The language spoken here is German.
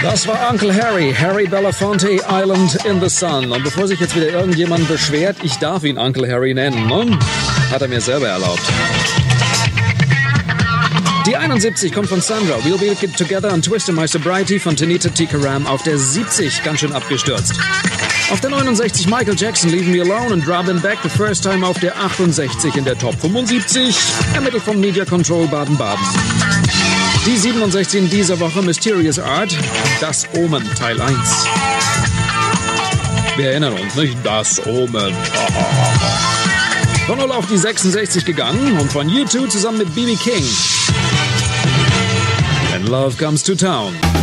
Das war Uncle Harry, Harry Belafonte, Island in the Sun. Und bevor sich jetzt wieder irgendjemand beschwert, ich darf ihn Uncle Harry nennen, ne? Hat er mir selber erlaubt. Die 71 kommt von Sandra, We'll Be Together und Twist in My Sobriety von Tanita Tikaram auf der 70, ganz schön abgestürzt. Auf der 69 Michael Jackson, Leave Me Alone und Robin Beck, The First Time auf der 68 in der Top 75, ermittelt vom Media Control Baden-Baden. Die 67 in dieser Woche, Mysterious Art, Das Omen, Teil 1. Wir erinnern uns, nicht? Das Omen. Von 0 auf die 66 gegangen und von U2 zusammen mit B.B. King. When Love Comes to Town.